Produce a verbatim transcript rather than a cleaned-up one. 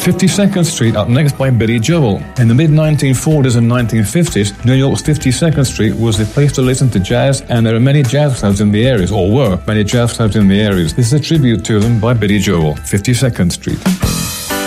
fifty-second Street, up next by Billy Joel. In the mid nineteen forties and nineteen fifties, New York's fifty-second Street was the place to listen to jazz, and there are many jazz clubs in the areas, or were many jazz clubs in the areas. This is a tribute to them by Billy Joel, fifty-second Street.